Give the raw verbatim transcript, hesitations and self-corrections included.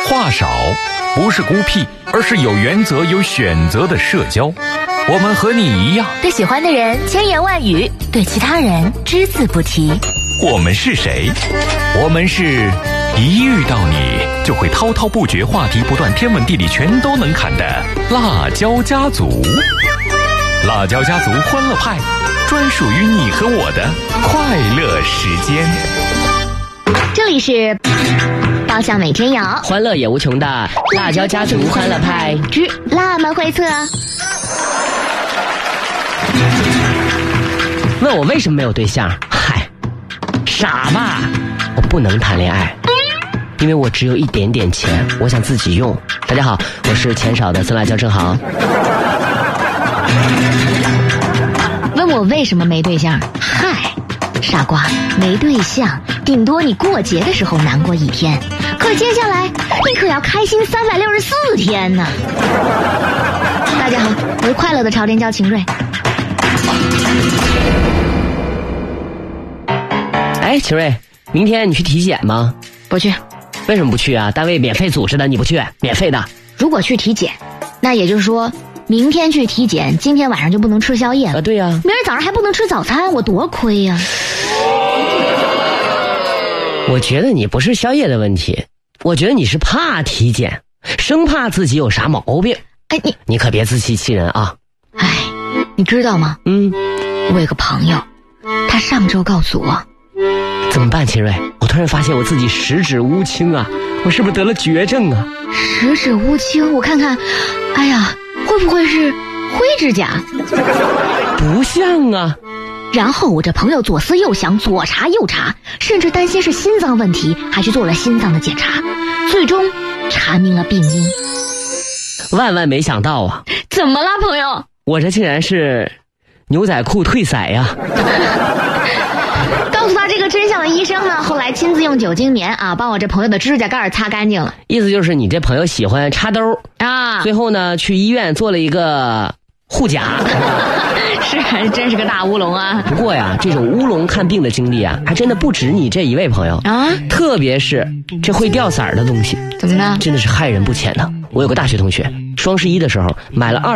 话少不是孤僻，而是有原则有选择的社交。我们和你一样， 对喜欢的人千言万语，对其他人只字不提。 我们是谁？我们是一遇到你就会滔滔不绝，话题不断，天文地理全都能侃的辣椒家族。辣椒家族欢乐派，专属于你和我的快乐时间。 这里是包厢每天有， 欢乐也无穷的辣椒家族欢乐派之辣妈会测。 问我为什么没有对象？嗨，傻吧，我不能谈恋爱，因为我只有一点点钱，我想自己用。大家好，我是钱少的酸辣椒正好。 问我为什么没对象？嗨，傻瓜，没对象顶多你过节的时候难过一天，可接下来你可要开心三百六十四天呢。大家好，我是快乐的朝天椒秦瑞。 哎，秦瑞，明天你去体检吗？ 不去。 为什么不去啊？单位免费组织的，你不去？免费的。 如果去体检，那也就是说明天去体检，今天晚上就不能吃宵夜了。 啊，对呀、啊。 明儿早上还不能吃早餐，我多亏呀、啊。 我觉得你不是宵夜的问题，我觉得你是怕体检，生怕自己有啥毛病。 哎，你你可别自欺欺人啊！ 哎，你知道吗？ 嗯， 我有个朋友，他上周告诉我。 怎么办，秦瑞？我突然发现我自己十指乌青啊！我是不是得了绝症啊？ 十指乌青，我看看，哎呀，会不会是灰指甲？ 不像啊。 然后我这朋友左思右想，左查右查，甚至担心是心脏问题，还去做了心脏的检查，最终查明了病因。 万万没想到啊！ 怎么了，朋友？ 我这竟然是牛仔裤褪色呀！ 告诉他这个真相的医生呢，后来亲自用酒精棉啊，帮我这朋友的指甲盖擦干净了。 意思就是你这朋友喜欢插兜啊， 最后呢去医院做了一个护甲。 是，还真是个大乌龙啊！ 不过呀，这种乌龙看病的经历啊，还真的不止你这一位朋友啊。 特别是这会掉色儿的东西， 怎么呢？ 真的是害人不浅的。我有个大学同学，双十一的时候买了二。